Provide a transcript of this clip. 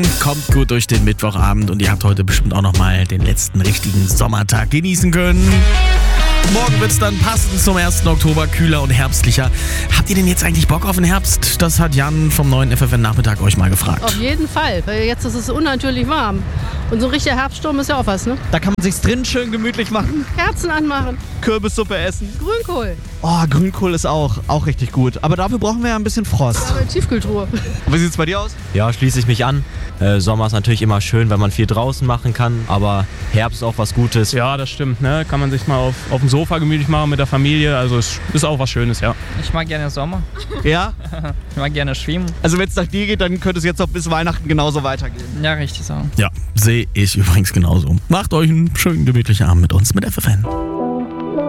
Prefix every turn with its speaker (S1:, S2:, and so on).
S1: Kommt gut durch den Mittwochabend und ihr habt heute bestimmt auch nochmal den letzten richtigen Sommertag genießen können. Morgen wird es dann passend zum 1. Oktober kühler und herbstlicher. Habt ihr denn jetzt eigentlich Bock auf den Herbst? Das hat Jan vom neuen FFN-Nachmittag euch mal gefragt.
S2: Auf jeden Fall, weil jetzt ist es unnatürlich warm. Und so ein richtiger Herbststurm ist ja auch was, ne?
S3: Da kann man sich's drin schön gemütlich machen.
S2: Kerzen anmachen,
S3: Kürbissuppe essen.
S2: Grünkohl,
S3: Oh, Grünkohl ist auch richtig gut. Aber dafür brauchen wir ja ein bisschen Frost.
S2: Tiefkühltruhe.
S3: Wie sieht's bei dir aus?
S4: Ja, schließe ich mich an. Sommer ist natürlich immer schön, wenn man viel draußen machen kann, aber Herbst ist auch was Gutes.
S5: Ja, das stimmt. Ne? Kann man sich mal auf dem Sofa gemütlich machen mit der Familie. Also es ist auch was Schönes, ja.
S6: Ich mag gerne Sommer.
S3: Ja?
S6: Ich mag gerne schwimmen.
S3: Also wenn es nach dir geht, dann könnte es jetzt noch bis Weihnachten genauso weitergehen.
S6: Ja, richtig so.
S1: Ja, sehe ich übrigens genauso. Macht euch einen schönen gemütlichen Abend mit uns, mit FFN.